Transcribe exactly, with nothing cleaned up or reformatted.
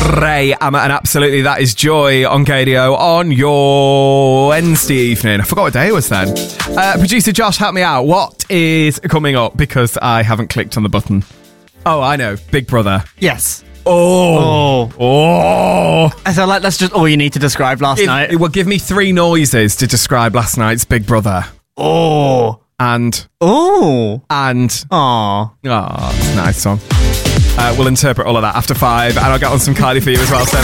Ray, Amma, and absolutely that is Joy on K D O on your Wednesday evening. I forgot what day it was then. Uh, producer Josh, help me out. What is coming up? Because I haven't clicked on the button. Oh, I know. Big Brother. Yes. Oh. Oh. Oh. I feel like that's just all you need to describe last Give, night. well, give me three noises to describe last night's Big Brother. Oh. And. Oh. And. Aw. Oh, nice song. Uh, we'll interpret all of that after five, and I'll get on some Kylie for you as well. So